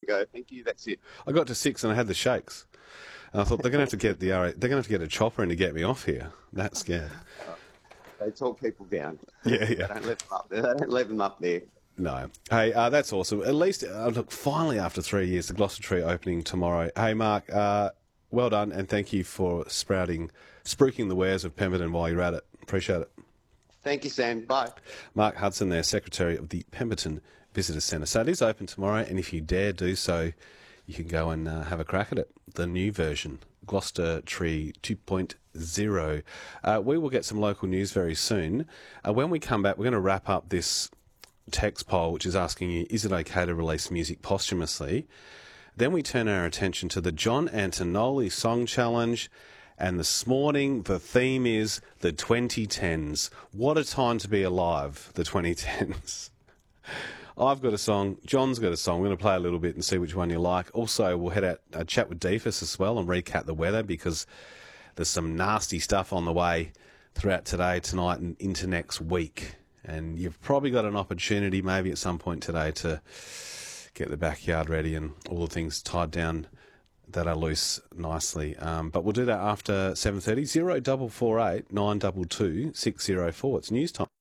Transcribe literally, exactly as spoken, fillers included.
go. Thank you. That's it. I got to six and I had the shakes. And I thought they're going to have to get the R A, they're going to have to get a chopper in to get me off here. That scared. They talk people down. Yeah, They yeah. don't let them up there. They don't let them up there. No. Hey, uh, that's awesome. At least, uh, look, finally after three years, the Gloucester Tree opening tomorrow. Hey, Mark, uh, well done, and thank you for sprouting, spruiking the wares of Pemberton while you're at it. Appreciate it. Thank you, Sam. Bye. Mark Hudson there, Secretary of the Pemberton Visitor Centre. So it is open tomorrow, and if you dare do so, you can go and uh, have a crack at it. The new version, Gloucester Tree two point oh. Uh, we will get some local news very soon. Uh, when we come back, we're going to wrap up this text poll, which is asking you, is it okay to release music posthumously? Then we turn our attention to the John Antonoli Song Challenge. And this morning, the theme is the twenty tens. What a time to be alive, the twenty tens. I've got a song, John's got a song. We're going to play a little bit and see which one you like. Also, we'll head out a chat with Deefus as well and recap the weather, because there's some nasty stuff on the way throughout today, tonight and into next week. And you've probably got an opportunity maybe at some point today to get the backyard ready and all the things tied down that are loose nicely. Um, but we'll do that after seven thirty. zero double four eight nine two two six zero four. It's news time.